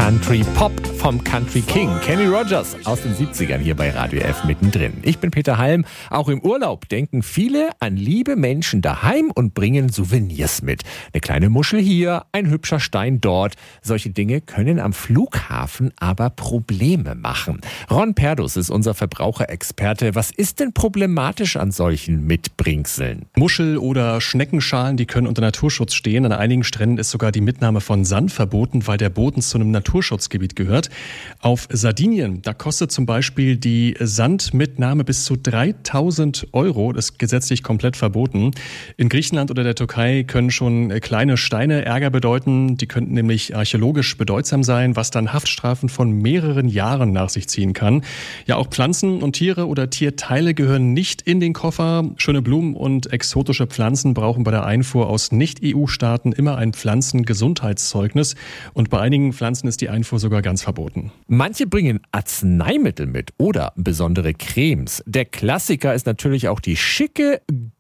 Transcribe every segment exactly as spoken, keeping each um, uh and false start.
Country Pop vom Country King Kenny Rogers aus den siebzigern hier bei Radio F mittendrin. Ich bin Peter Halm. Auch im Urlaub denken viele an liebe Menschen daheim und bringen Souvenirs mit. Eine kleine Muschel hier, ein hübscher Stein dort. Solche Dinge können am Flughafen aber Probleme machen. Ron Perdus ist unser Verbraucherexperte. Was ist denn problematisch an solchen Mitbringseln? Muschel- oder Schneckenschalen, die können unter Naturschutz stehen. An einigen Stränden ist sogar die Mitnahme von Sand verboten, weil der Boden zu einem Naturschutzgebiet gehört. Auf Sardinien, da kostet zum Beispiel die Sandmitnahme bis zu dreitausend Euro. Das ist gesetzlich komplett verboten. In Griechenland oder der Türkei können schon kleine Steine Ärger bedeuten. Die könnten nämlich archäologisch bedeutsam sein, was dann Haftstrafen von mehreren Jahren nach sich ziehen kann. Ja, auch Pflanzen und Tiere oder Tierteile gehören nicht in den Koffer. Schöne Blumen und exotische Pflanzen brauchen bei der Einfuhr aus Nicht-E U-Staaten immer ein Pflanzengesundheitszeugnis. Und bei einigen Pflanzen ist die Einfuhr sogar ganz verboten. Manche bringen Arzneimittel mit oder besondere Cremes. Der Klassiker ist natürlich auch die schicke,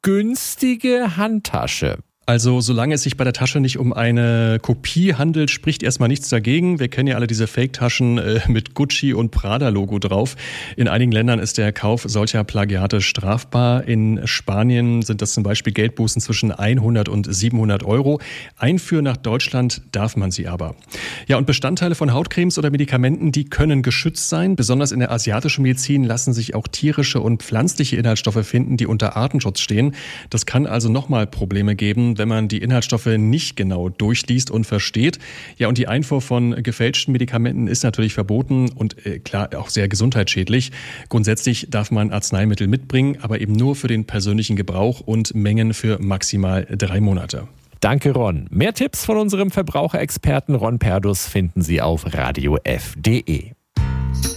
günstige Handtasche. Also solange es sich bei der Tasche nicht um eine Kopie handelt, spricht erstmal nichts dagegen. Wir kennen ja alle diese Fake-Taschen äh, mit Gucci- und Prada-Logo drauf. In einigen Ländern ist der Kauf solcher Plagiate strafbar. In Spanien sind das zum Beispiel Geldbußen zwischen hundert und siebenhundert Euro. Einführen nach Deutschland darf man sie aber. Ja, und Bestandteile von Hautcremes oder Medikamenten, die können geschützt sein. Besonders in der asiatischen Medizin lassen sich auch tierische und pflanzliche Inhaltsstoffe finden, die unter Artenschutz stehen. Das kann also nochmal Probleme geben, wenn man die Inhaltsstoffe nicht genau durchliest und versteht. Ja, und die Einfuhr von gefälschten Medikamenten ist natürlich verboten und äh, klar auch sehr gesundheitsschädlich. Grundsätzlich darf man Arzneimittel mitbringen, aber eben nur für den persönlichen Gebrauch und Mengen für maximal drei Monate. Danke, Ron. Mehr Tipps von unserem Verbraucherexperten Ron Perdus finden Sie auf radio f punkt de.